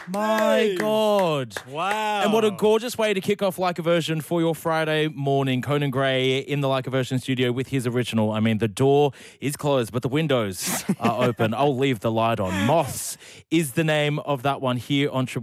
My God. Wow. And what a gorgeous way to kick off Like a Version for your Friday morning. Conan Gray in the Like a Version studio with his original. I mean, the door is closed, but the windows are open. I'll leave the light on. Moths is the name of that one here on Triple